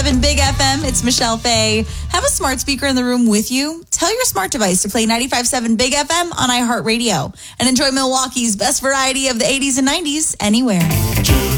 95.7 Big FM. It's Michelle Faye. Have a smart speaker in the room with you. Tell your smart device to play 95.7 Big FM on iHeartRadio and enjoy Milwaukee's best variety of the 80s and 90s anywhere.